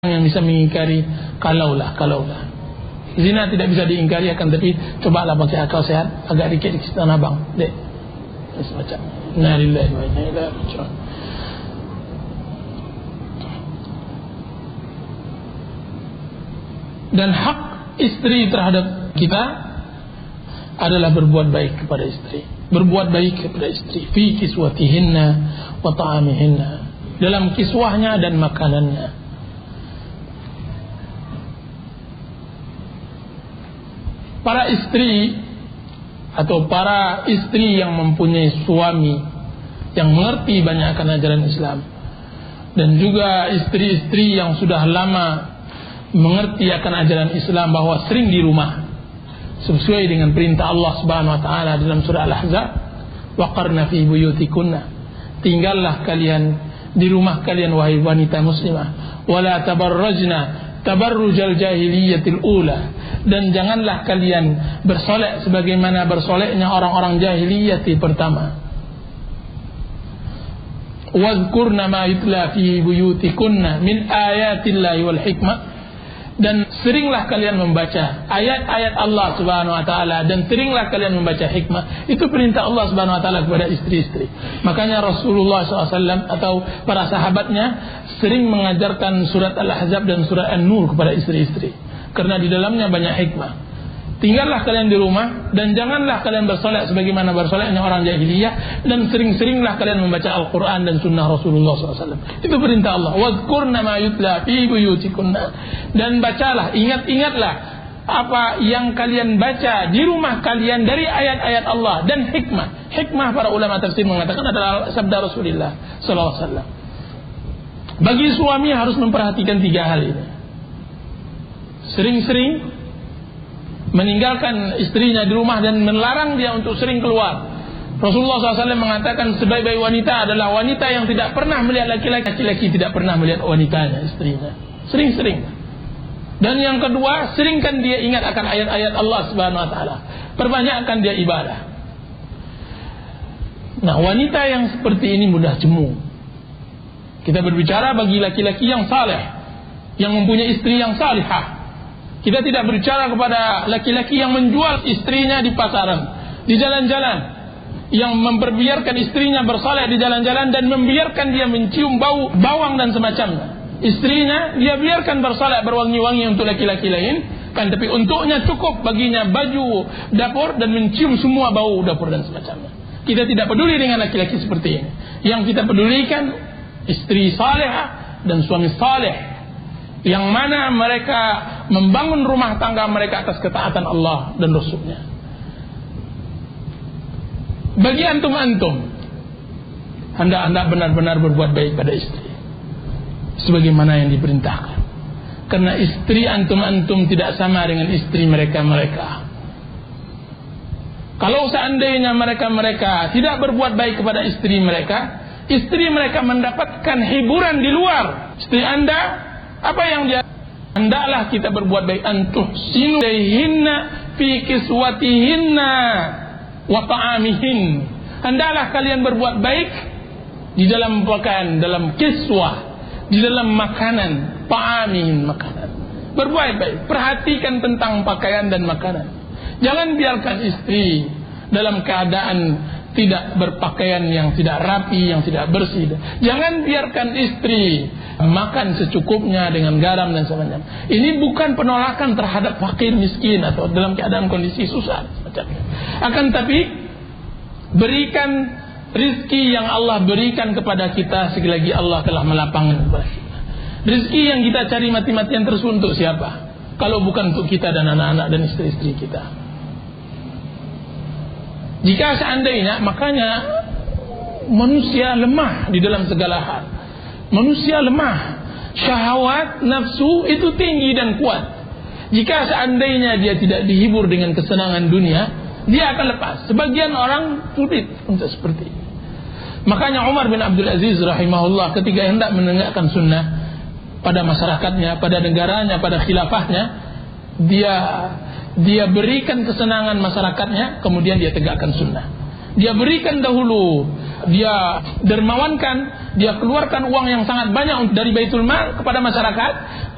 yang bisa mengingkari kalaulah. Zina tidak bisa diingkari, akan tapi cobalah pakai akal sehat, agak dikit tanah bang, dek, semacam. Innalillahi wa inna ilaihi raji'un. Dan hak istri terhadap kita adalah berbuat baik kepada istri, fi kiswatihinna wa ta'amihinna, dalam kiswahnya dan makanannya. Para istri atau para istri yang mempunyai suami yang mengerti banyak akan ajaran Islam, dan juga istri-istri yang sudah lama mengerti akan ajaran Islam, bahwa sering di rumah sesuai dengan perintah Allah Subhanahu wa taala dalam surah Al-Ahzab, waqarna fi buyutikunna, tinggallah kalian di rumah kalian wahai wanita muslimah, wala tabarrajna tabarrujal jahiliyatil ula, dan janganlah kalian bersolek sebagaimana bersoleknya orang-orang jahiliyati pertama. Wadhkurna ma yutla fi buyutikunna min ayatillahi wal hikmah, dan seringlah kalian membaca ayat-ayat Allah Subhanahu wa taala, dan seringlah kalian membaca hikmah. Itu perintah Allah Subhanahu wa taala kepada istri-istri. Makanya Rasulullah SAW atau para sahabatnya sering mengajarkan surat Al-Ahzab dan surat An-Nur kepada istri-istri, karena di dalamnya banyak hikmah. Tinggallah kalian di rumah, dan janganlah kalian bersolek sebagaimana bersoleknya orang jahiliyah, dan sering-seringlah kalian membaca Al-Quran dan sunnah Rasulullah SAW. Itu perintah Allah. Wadhkurna ma yutla fi buyutikunna, dan bacalah, ingat-ingatlah apa yang kalian baca di rumah kalian dari ayat-ayat Allah dan hikmah. Hikmah para ulama tafsir mengatakan adalah sabda Rasulullah SAW. Bagi suami harus memperhatikan 3 hal ini. Sering-sering meninggalkan istrinya di rumah dan melarang dia untuk sering keluar. Rasulullah SAW mengatakan sebaik-baik wanita adalah wanita yang tidak pernah melihat laki-laki tidak pernah melihat wanitanya, istrinya. Sering-sering. Dan yang kedua, seringkan dia ingat akan ayat-ayat Allah Subhanahu wa taala. Perbanyakkan dia ibadah. Nah, wanita yang seperti ini mudah jemu. Kita berbicara bagi laki-laki yang saleh, yang mempunyai istri yang salihah. Kita tidak berbicara kepada laki-laki yang menjual istrinya di pasaran, di jalan-jalan, yang memperbiarkan istrinya bersaleh di jalan-jalan dan membiarkan dia mencium bau bawang dan semacamnya. Istrinya dia biarkan bersaleh berwangi-wangi untuk laki-laki lain, kan, tapi untuknya cukup baginya baju dapur dan mencium semua bau dapur dan semacamnya. Kita tidak peduli dengan laki-laki seperti ini. Yang kita pedulikan istri salehah dan suami saleh, yang mana mereka membangun rumah tangga mereka atas ketaatan Allah dan Rasulnya. Bagi antum-antum, anda benar-benar berbuat baik pada istri sebagaimana yang diperintahkan, karena istri antum-antum tidak sama dengan istri mereka. Kalau seandainya mereka tidak berbuat baik kepada istri mereka mendapatkan hiburan di luar. Istri anda, apa yang dia, hendaklah kita berbuat baik. Antuhsinu ilayhinna fi kiswatihinna wa ta'amihin, hendaklah kalian berbuat baik di dalam pakaian, dalam kiswah, di dalam makanan, ta'amihin, makanan. Berbuat baik, perhatikan tentang pakaian dan makanan. Jangan biarkan istri dalam keadaan tidak berpakaian yang tidak rapi, yang tidak bersih. Jangan biarkan istri makan secukupnya dengan garam dan sebagainya. Ini bukan penolakan terhadap fakir miskin atau dalam keadaan kondisi susah semacamnya. Akan tapi berikan rizki yang Allah berikan kepada kita selagi Allah telah melapangkan kepada kita. Rizki yang kita cari mati-matian terus untuk siapa? Kalau bukan untuk kita dan anak-anak dan istri-istri kita. Jika seandainya, makanya manusia lemah di dalam segala hal. Manusia lemah. Syahwat, nafsu itu tinggi dan kuat. Jika seandainya dia tidak dihibur dengan kesenangan dunia, dia akan lepas. Sebagian orang sulit untuk seperti ini. Makanya Umar bin Abdul Aziz rahimahullah ketika hendak menegakkan sunnah pada masyarakatnya, pada negaranya, pada khilafahnya, dia berikan kesenangan masyarakatnya, kemudian dia tegakkan sunnah. Dia berikan dahulu, dia dermawankan, dia keluarkan uang yang sangat banyak dari Baitul Mal kepada masyarakat.